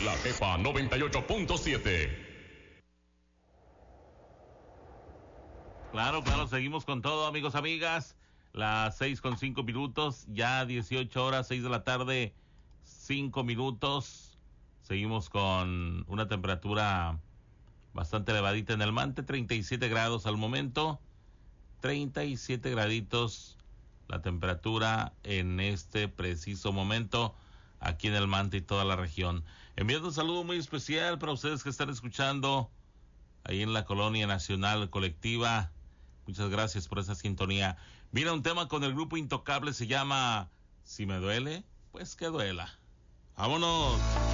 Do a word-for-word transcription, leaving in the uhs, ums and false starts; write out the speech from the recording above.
La Jefa noventa y ocho punto siete. Claro, claro, seguimos con todo, amigos, amigas. Las seis con cinco minutos, ya dieciocho horas, seis de la tarde, cinco minutos. Seguimos con una temperatura bastante elevadita en el Mante, treinta y siete grados al momento. treinta y siete graditos la temperatura en este preciso momento aquí en el Mante y toda la región. Enviando un saludo muy especial para ustedes que están escuchando ahí en la Colonia Nacional Colectiva. Muchas gracias por esa sintonía. Mira, un tema con el grupo Intocable se llama Si me duele, pues que duela. ¡Vámonos!